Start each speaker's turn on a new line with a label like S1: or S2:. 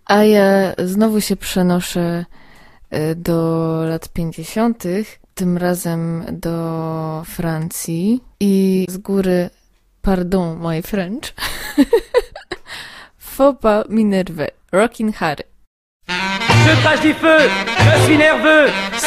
S1: A ja znowu się przenoszę do lat 50., tym razem do Francji i z góry, pardon my French, Faut pas m'énerver, Rockin' Harry.
S2: Je crache du feu, je suis nerveux,